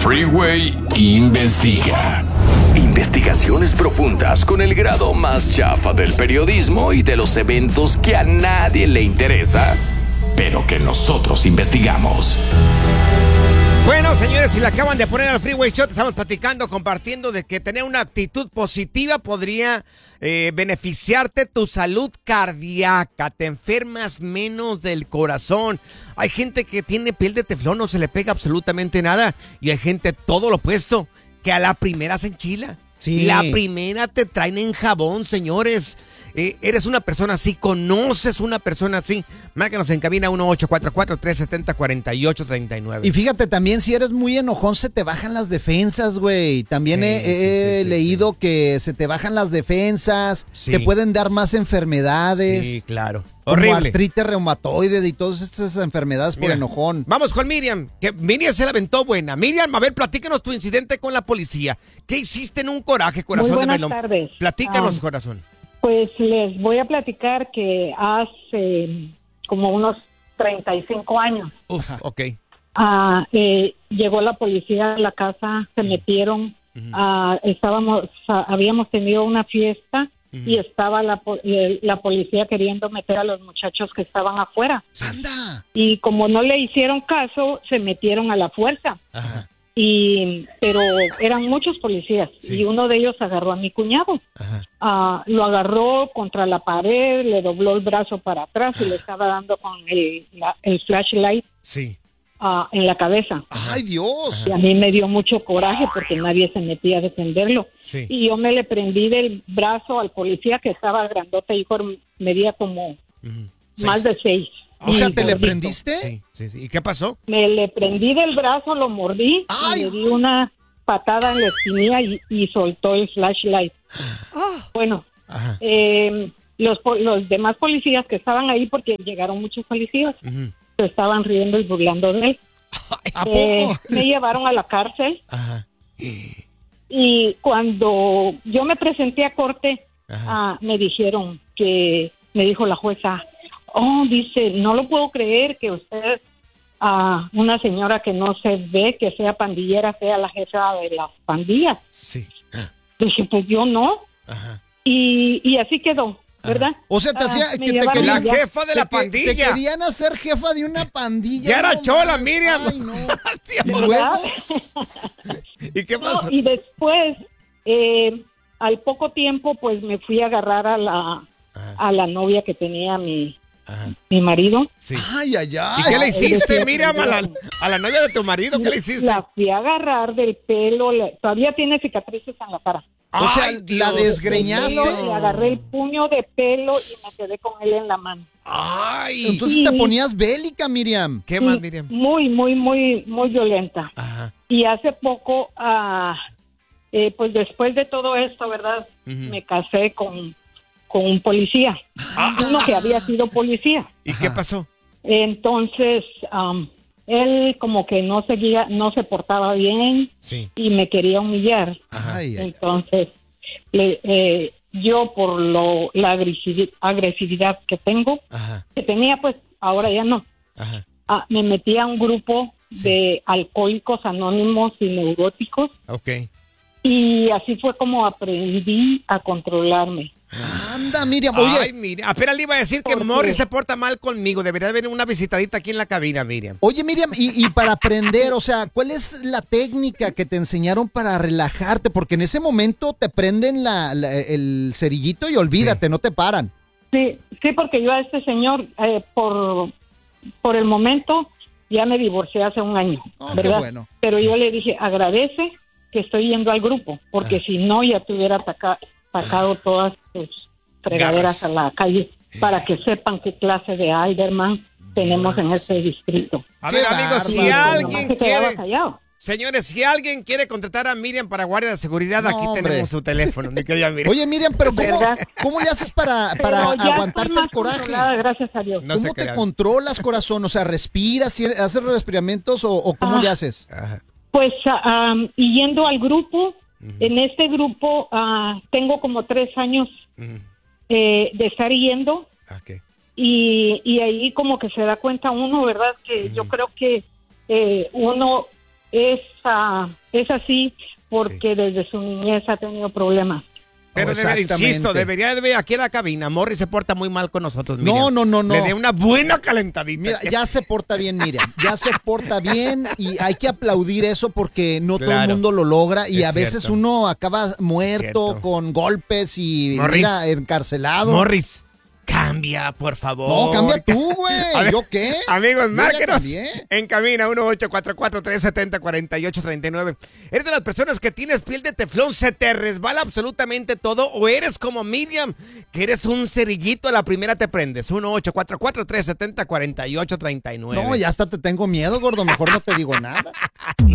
Freeway Investiga. Investigaciones profundas con el grado más chafa del periodismo y de los eventos que a nadie le interesa, pero que nosotros investigamos. Bueno, señores, si le acaban de poner al Freeway Show, estamos platicando, compartiendo de que tener una actitud positiva podría beneficiarte tu salud cardíaca. Te enfermas menos del corazón. Hay gente que tiene piel de teflón, no se le pega absolutamente nada. Y hay gente todo lo opuesto, que a la primera se enchila. Sí. La primera te traen en jabón, señores. Eres una persona así, conoces una persona así. Márcanos en cabina 1-844-370-4839. Y fíjate, también si eres muy enojón, se te bajan las defensas, güey. También he leído que se te bajan las defensas, te pueden dar más enfermedades. Sí, claro. Como Horrible. artritis reumatoide y todas estas enfermedades por enojón. Vamos con Miriam, que Miriam se la aventó buena. Miriam, a ver, platícanos tu incidente con la policía. ¿Qué hiciste en un coraje, corazón de melón? Muy buenas tardes. Platícanos, corazón. Pues les voy a platicar que hace como unos 35 años. Uf, ok. Llegó la policía a la casa, se metieron, habíamos tenido una fiesta y estaba la policía queriendo meter a los muchachos que estaban afuera. ¡Anda! Y como no le hicieron caso, se metieron a la fuerza. Ajá. Pero eran muchos policías y uno de ellos agarró a mi cuñado. Lo agarró contra la pared, le dobló el brazo para atrás y le estaba dando con el flashlight en la cabeza. ¡Ay, Dios! Y a mí me dio mucho coraje porque nadie se metía a defenderlo. Sí. Y yo me le prendí del brazo al policía que estaba grandote y medía como más de 6. O sea, ¿te le prendiste? Sí. ¿Y qué pasó? Me le prendí del brazo, lo mordí y le di una patada en la espinilla y soltó el flashlight. Bueno, los demás policías que estaban ahí, porque llegaron muchos policías, se estaban riendo y burlando de él. ¿A poco? Me llevaron a la cárcel. Y cuando yo me presenté a corte, me dijeron me dijo la jueza, dice, no lo puedo creer que usted, una señora que no se ve, que sea pandillera, sea la jefa de las pandillas. Sí. Dije, pues yo no. Y así quedó, ¿verdad? O sea, te hacía que te La querían, jefa de la pandilla. te querían hacer jefa de una pandilla. Ya era chola, más. Miriam. Ay, no. ¿Verdad? ¿Y qué pasó? Y después, al poco tiempo, pues me fui a agarrar a la novia que tenía mi marido. Sí. Ay. ¿Y qué le hiciste, Miriam, a la novia de tu marido? ¿Qué le hiciste? La fui a agarrar del pelo, todavía tiene cicatrices en la cara. O sea, Ay, la Dios. desgreñaste. Le agarré el puño de pelo y me quedé con él en la mano. Ay. Entonces te ponías bélica, Miriam. ¿Qué más, Miriam? Muy, muy, muy, muy violenta. Y hace poco, pues después de todo esto, ¿verdad? Me casé con un policía, uno que había sido policía. ¿Y qué pasó? Entonces, él como que no se portaba bien y me quería humillar. Entonces, yo por la agresividad que tengo, que tenía, pues ahora ya no, me metí a un grupo de alcohólicos anónimos y neuróticos. Y así fue como aprendí a controlarme. Anda, Miriam. Oye, Ay, Miriam. Apenas le iba a decir que Morris se porta mal conmigo. Debería venir una visitadita aquí en la cabina, Miriam. Oye, Miriam, y para aprender, o sea, ¿cuál es la técnica que te enseñaron para relajarte? Porque en ese momento te prenden el cerillito y olvídate, no te paran. Sí, porque yo a este señor, por el momento, ya me divorcié hace un año, ¿verdad? Qué bueno. Pero yo le dije, agradece que estoy yendo al grupo, porque si no, ya te hubiera sacado todas tus fregaderas a la calle, para que sepan qué clase de alderman tenemos en este distrito. A ver, amigos, si alguien Se quedaba quiere... callado. Señores, si alguien quiere contratar a Miriam para guardia de seguridad, aquí tenemos su teléfono, mi querida Miriam. Oye, Miriam, pero ¿cómo le haces para aguantarte el coraje? Gracias a Dios. ¿Cómo te controlas, corazón? O sea, ¿respiras, haces respiramientos o cómo le haces? Pues y yendo al grupo, en este grupo tengo como 3 años de estar yendo. Y ahí como que se da cuenta uno, ¿verdad? Que yo creo que uno es así porque desde su niñez ha tenido problemas. Pero insisto, debería de ver aquí en la cabina. Morris se porta muy mal con nosotros, Miriam. No. Le dé una buena calentadita. Mira, ya se porta bien, Miriam. Ya se porta bien y hay que aplaudir eso porque no todo el mundo lo logra y a veces uno acaba muerto con golpes y mira, encarcelado. Morris, cambia, por favor. No, cambia tú, güey. ¿Yo qué? Amigos, márquenos en cabina 1844-370-4839. ¿Eres de las personas que tienes piel de teflón? ¿Se te resbala absolutamente todo? ¿O eres como Miriam, que eres un cerillito, a la primera te prendes? 1844-370-4839. No, ya hasta te tengo miedo, gordo. Mejor no te digo nada.